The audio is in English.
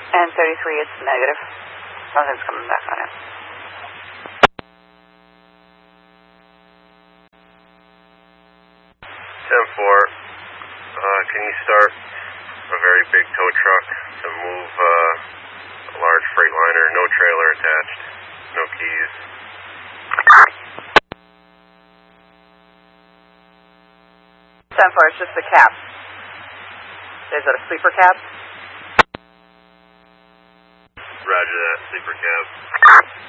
And 33, it's negative. Something's coming back on it. Can you start a very big tow truck to move a large Freightliner, no trailer attached, no keys? 10-4, it's just a cab. Is it a sleeper cab? Roger that, sleeper cab.